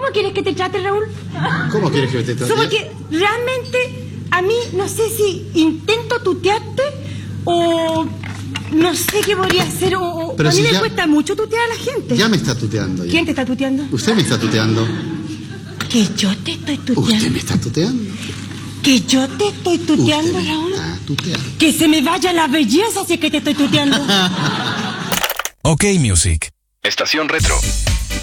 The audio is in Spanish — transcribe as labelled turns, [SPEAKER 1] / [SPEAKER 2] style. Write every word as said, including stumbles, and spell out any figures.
[SPEAKER 1] ¿Cómo quieres que te trate, Raúl?
[SPEAKER 2] ¿Cómo quieres que te trate?
[SPEAKER 1] Porque realmente a mí no sé si intento tutearte o no sé qué podría hacer. O, o
[SPEAKER 2] Pero
[SPEAKER 1] a mí
[SPEAKER 2] si
[SPEAKER 1] me
[SPEAKER 2] ya,
[SPEAKER 1] cuesta mucho tutear a la gente.
[SPEAKER 2] Ya me está tuteando. Ya.
[SPEAKER 1] ¿Quién te está tuteando?
[SPEAKER 2] Usted me está tuteando.
[SPEAKER 1] Que yo te estoy tuteando.
[SPEAKER 2] Usted me está tuteando.
[SPEAKER 1] Que yo te estoy tuteando,
[SPEAKER 2] Usted me
[SPEAKER 1] Raúl.
[SPEAKER 2] está tuteando.
[SPEAKER 1] Que se me vaya la belleza si es que te estoy tuteando.
[SPEAKER 3] OK Music.
[SPEAKER 4] Estación Retro.